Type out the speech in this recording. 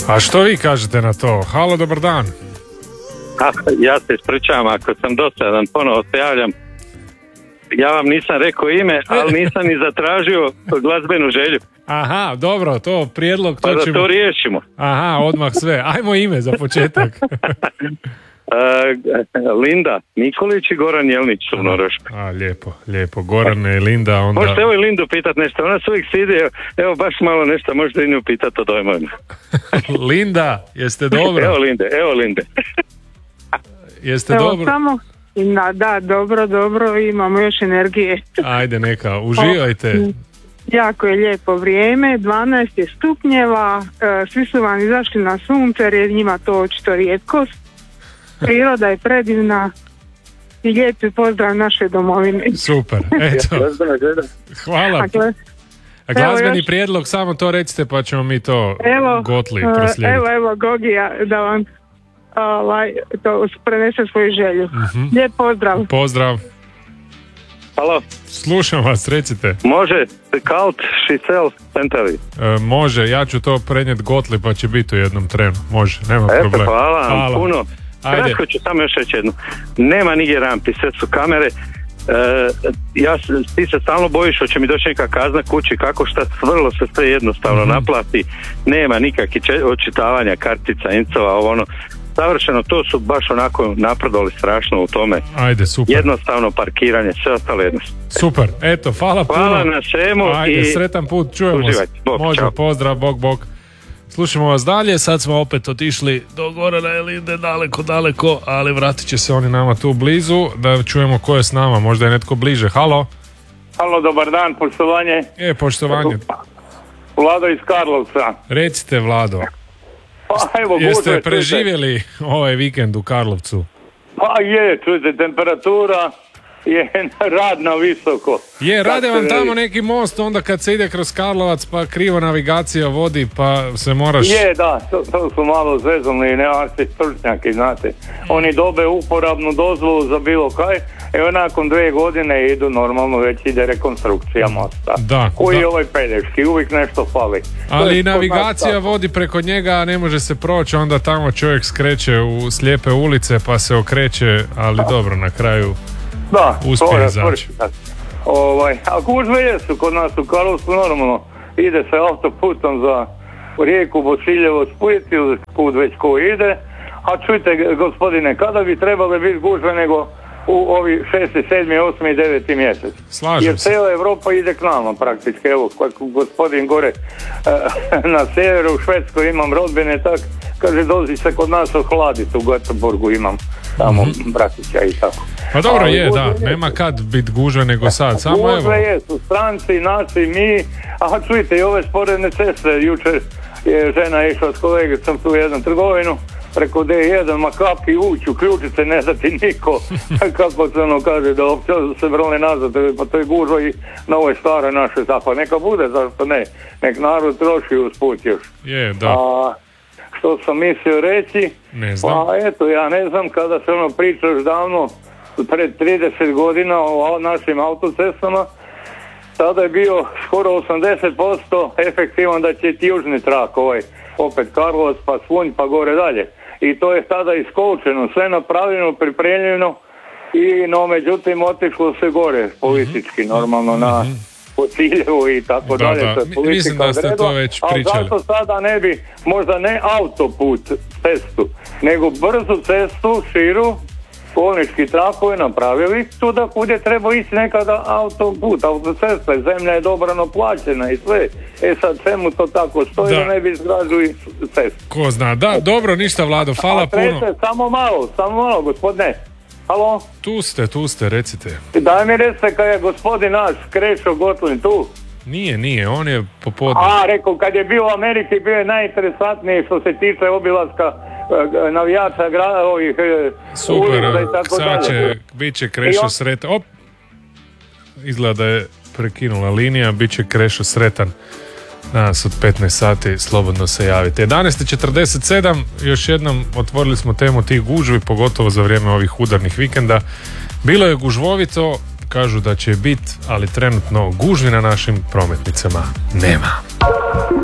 A što vi kažete na to? Halo, dobar dan. Ja se ispričavam ako sam dosadan, ponovo se javljam. Ja vam nisam rekao ime, ali nisam ni zatražio glazbenu želju. Aha, dobro, to prijedlog, Pa to da ćemo... to riješimo. Aha, odmah sve. Ajmo ime za početak. Linda Nikolić i Goran Jelnić su Noroška. Lijepo. Gorane i Linda, onda... Možete evo i Lindu pitat nešto, ona se uvijek ide, evo baš malo nešto, možete i nju pitat o dojmovima. Linda, jeste dobro? Evo Linde. Jeste Evo, dobro? samo, da, dobro, imamo još energije. Ajde, neka, uživajte. Jako je lijepo vrijeme, 12 je stupnjeva, svi su vam izašli na sunce jer je njima to očito rijetkost. Priroda je predivna i lijepi pozdrav našoj domovini. Super, eto. Hvala. A glazbeni prijedlog, samo to recite pa ćemo mi to Gotli proslijediti. Evo Gogija da vam to prenese svoju želju. Uh-huh. Lijep pozdrav. Pozdrav. Halo. Slušam vas, recite. Može, Kalt, Šicel, Centari. Može, ja ću to prenijeti Gotli pa će biti u jednom trenu. Može, nema problema. Hvala vam puno. Kratko ću samo još reći jednu. Nema nigdje rampi, sve su kamere. Ti se stalno bojiš hoće mi doći neka kazna kući, kako šta, vrlo se sve jednostavno naplati, nema nikakvih očitavanja kartica, incova, ovo ono. Savršeno, to su baš onako napredovali strašno u tome. Ajde, super. Jednostavno parkiranje, sve ostalo jednostavno. Super, eto, hvala puno. Hvala na svemu. Ajde, sretan put, čujemo se. Može, čao. Pozdrav, bog. Slušamo vas dalje, sad smo opet otišli do Gorana i Linde daleko, ali vratit će se oni nama tu blizu, da čujemo ko je s nama, možda je netko bliže. Halo, dobar dan, poštovanje. Poštovanje. Vlado iz Karlovca. Recite, Vlado. Pa, evo, jeste preživjeli ovaj vikend u Karlovcu? Pa je, čujte, temperatura je radna visoko. Rade vam tamo neki most, onda kad se ide kroz Karlovac pa krivo navigacija vodi pa se moraš... Da, to su malo zezomni nearci stručnjaki, znate. Oni dobe uporabnu dozvolu za bilo kaj, nakon 2 godine idu normalno, već ide rekonstrukcija mosta. Koji je ovaj Pelješki, uvijek nešto fali. Ali navigacija vodi preko njega, a ne može se proći, onda tamo čovjek skreće u slijepe ulice pa se okreće, ali dobro, na kraju... uspije izaći. A gužve jesu kod nas u Karlovcu normalno. Ide se autoputom za Rijeku, Bosiljevo, Split ili put već ko ide. A čujte, gospodine, kada bi trebale biti gužve nego u ovi 6., 7., 8. i 9. mjesec? Slažem jer cijela Evropa ide k nama praktički. Evo, gospodin gore na sjeveru u Švedskoj imam rodbine, tak kaže dođi se kod nas ohladiti, u Göteborgu imam tamo bratića i tako. Pa dobro, nema kad biti gužve nego sad, samo evo. Gužve jesu, stranci, naši, mi, a čujte i ove sporedne ceste, jučer je žena išla s kolegicom tu u jednu trgovinu, preko D1, ma kapi ući, uključite, ne da ti niko, kako se ono kaže, da uopće se vrle nazad, pa to je gužva i na ovoj stare naše zapad, neka bude, zašto ne, nek narod troši usput još. Što sam mislio reći, ne znam. Pa eto, ja ne znam, kada se ono priča još davno, pred 30 godina o našim autocestama, tada je bio skoro 80% efektivan da će južni trak, opet Karlovac, pa Slunj, pa gore dalje. I to je tada iskoučeno, sve napravljeno, pripremljeno međutim otišlo se gore politički, normalno na Ciljevu i tako dalje. Mislim da ste to već pričali. A zašto sada ne bi, možda ne autoput, cestu, nego brzu cestu, širu, kolnički trakove napravili tu da kude treba ići nekada autoput, autocesta, zemlja je dobrano plaćena i sve. Sad svemu to tako stoji da ne bi izgrađuli cestu. Ko zna, dobro, ništa Vlado, hvala puno. Samo malo, gospodine. Halo? Tu ste, recite. Daj mi recite kad je gospodin naš Krešo Gotlin tu. Nije, on je popodne. Rekao, kad je bio u Ameriki bio je najinteresantniji što se tiče obilaska navijača ovih super, sad bit će Krešo sretan. Izgleda da je prekinula linija, bit će Krešo sretan. Danas od 15 sati slobodno se javite. 11:47, još jednom otvorili smo temu tih gužvi, pogotovo za vrijeme ovih udarnih vikenda. Bilo je gužvovito, kažu da će biti, ali trenutno gužvi na našim prometnicama nema.